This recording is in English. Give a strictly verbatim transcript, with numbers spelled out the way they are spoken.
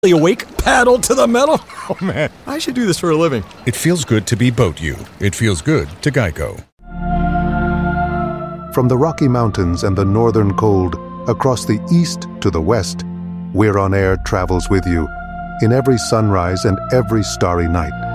awake, paddle to the metal. Oh man, I should do this for a living. It feels good to be Boat You. It feels good to Geico. From the Rocky Mountains and the northern cold, across the east to the west, We're on Air travels with you in every sunrise and every starry night.